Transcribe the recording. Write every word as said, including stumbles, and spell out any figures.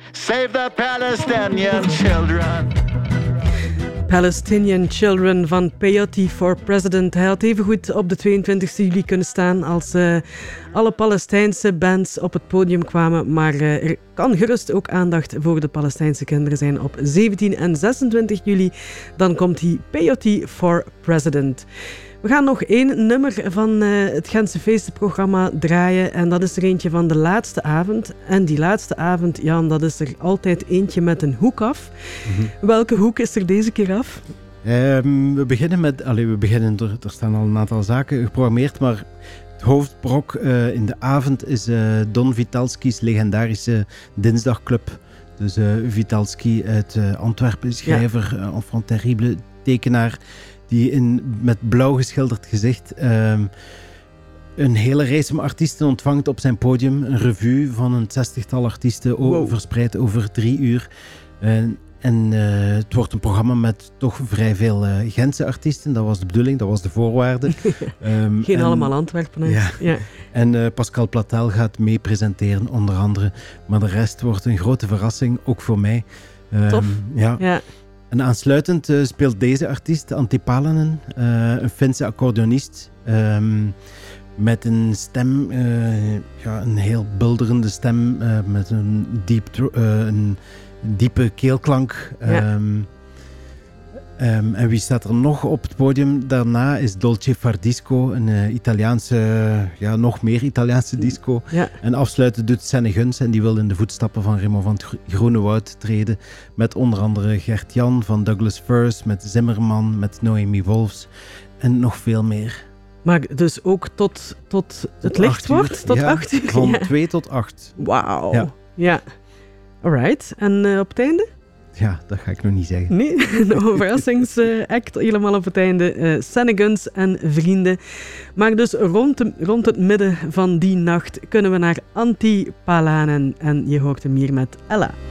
Save the Palestinian children. Palestinian Children van Peyote for President. Hij had evengoed op de tweeëntwintigste juli kunnen staan als uh, alle Palestijnse bands op het podium kwamen. Maar uh, er kan gerust ook aandacht voor de Palestijnse kinderen zijn op zeventien en zesentwintig juli. Dan komt hij Peyote for President. We gaan nog één nummer van uh, het Gentse feestenprogramma draaien. En dat is er eentje van de laatste avond. En die laatste avond, Jan, dat is er altijd eentje met een hoek af. Mm-hmm. Welke hoek is er deze keer af? Um, we beginnen met... Allez, we beginnen er, er staan al een aantal zaken geprogrammeerd, maar het hoofdbrok uh, in de avond is uh, Don Vitalski's legendarische Dinsdagclub. Dus uh, Vitalski uit uh, Antwerpen, schrijver, ja. uh, enfant terrible, tekenaar, die in, met blauw geschilderd gezicht um, een hele reeks van artiesten ontvangt op zijn podium. Een revue van een zestigtal artiesten, wow. verspreid over drie uur. Uh, en uh, het wordt een programma met toch vrij veel uh, Gentse artiesten. Dat was de bedoeling, dat was de voorwaarde. Um, Geen en, allemaal Antwerpen. Ja. ja. En uh, Pascal Platel gaat mee presenteren, onder andere. Maar de rest wordt een grote verrassing, ook voor mij. Um, Tof. Ja. ja. En aansluitend uh, speelt deze artiest, Antti Palanen, uh, een Finse accordeonist, um, met een stem, uh, ja, een heel bulderende stem, uh, met een, diep, uh, een diepe keelklank. Ja. Um, um, en wie staat er nog op het podium? Daarna is Dolce Far Disco, een uh, Italiaanse, ja, nog meer Italiaanse disco. Ja. En afsluiten doet Senne Guns en die wil in de voetstappen van Raymond van het Groenewoud treden. Met onder andere Gert-Jan van Douglas Firs, met Zimmerman, met Noemi Wolfs en nog veel meer. Maar dus ook tot, tot het licht wordt? Tot ja, acht uur? Van ja. twee tot acht. Wauw. Ja. ja. Alright. En uh, op het einde? Ja, dat ga ik nog niet zeggen. Nee, een verrassingsact helemaal op het einde. Uh, Senne Guns en vrienden. Maar dus rond, de, rond het midden van die nacht kunnen we naar Antti Palanen. En je hoort hem hier met Ella.